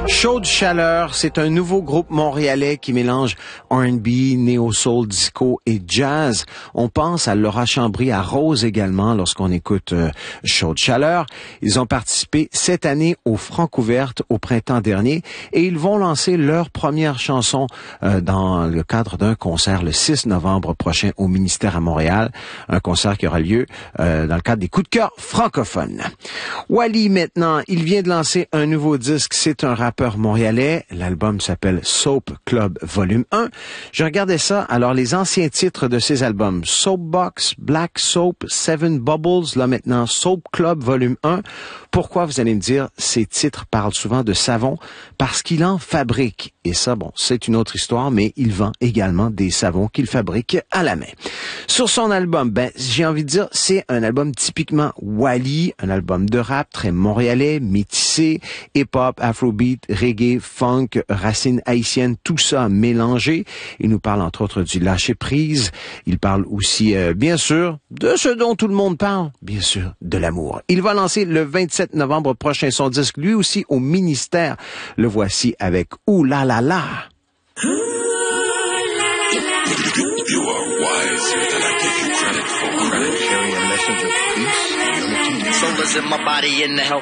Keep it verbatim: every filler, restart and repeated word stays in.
Chaude Chaleur, c'est un nouveau groupe montréalais qui mélange R and B, néo-soul, disco et jazz. On pense à Laura Chambry, à Rose également lorsqu'on écoute euh, Chaude Chaleur. Ils ont participé cette année au Francouverte au printemps dernier et ils vont lancer leur première chanson euh, dans le cadre d'un concert le six novembre prochain au Ministère à Montréal. Un concert qui aura lieu euh, dans le cadre des coups de cœur francophones. Wally maintenant, il vient de lancer un nouveau disque, c'est un rappeur montréalais. L'album s'appelle Soap Club Volume un. Je regardais ça, alors les anciens titres de ces albums, Soapbox, Black Soap, Seven Bubbles, là maintenant Soap Club Volume un. Pourquoi, vous allez me dire, ces titres parlent souvent de savon? Parce qu'il en fabrique. Et ça, bon, c'est une autre histoire, mais il vend également des savons qu'il fabrique à la main. Sur son album, ben, j'ai envie de dire, c'est un album typiquement Wally, un album de rap très montréalais, métissé, hip-hop, afrobeat, reggae, funk, racines haïtiennes, tout ça mélangé. Il nous parle entre autres du lâcher-prise. Il parle aussi, euh, bien sûr, de ce dont tout le monde parle, bien sûr, de l'amour. Il va lancer le vingt-sept novembre prochain son disque, lui aussi au ministère. Le voici avec Ouh là là là. You are wiser than I give you credit for. Credit carry a message of peace and unity. Soul is in my body in the health